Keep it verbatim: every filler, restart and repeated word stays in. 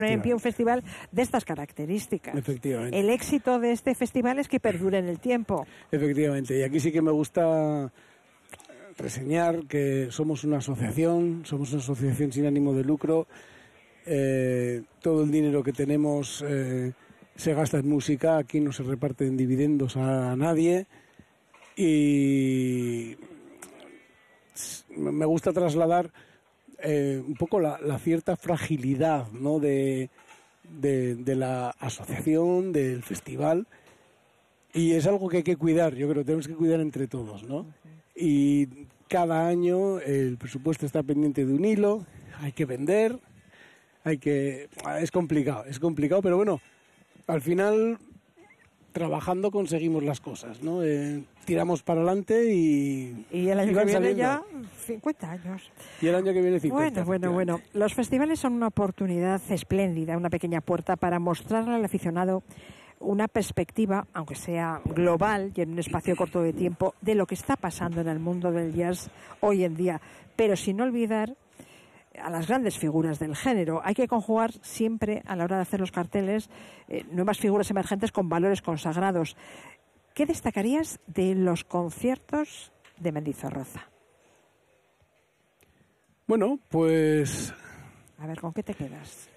en pie un festival de estas características. Efectivamente. El éxito de este festival es que perdure en el tiempo. Efectivamente, y aquí sí que me gusta reseñar que somos una asociación, somos una asociación sin ánimo de lucro. Eh, todo el dinero que tenemos eh, se gasta en música, aquí no se reparten dividendos a nadie, y me gusta trasladar eh, un poco la, la cierta fragilidad, ¿no?, de, de, de la asociación, del festival, y es algo que hay que cuidar. Yo creo que tenemos que cuidar entre todos, ¿no? Y cada año el presupuesto está pendiente de un hilo, hay que vender, hay que... es complicado, es complicado, pero bueno, al final trabajando conseguimos las cosas, ¿no? Eh, tiramos para adelante y... Y el año y que van viene saliendo. ya cincuenta años. Y el año que viene cincuenta. Bueno, bueno, bueno. Los festivales son una oportunidad espléndida, una pequeña puerta para mostrarle al aficionado una perspectiva, aunque sea global y en un espacio corto de tiempo, de lo que está pasando en el mundo del jazz hoy en día, pero sin olvidar a las grandes figuras del género. Hay que conjugar siempre, a la hora de hacer los carteles, eh, nuevas figuras emergentes con valores consagrados. ¿Qué destacarías de los conciertos de Mendizorroza? Bueno, pues... A ver, ¿con qué te quedas?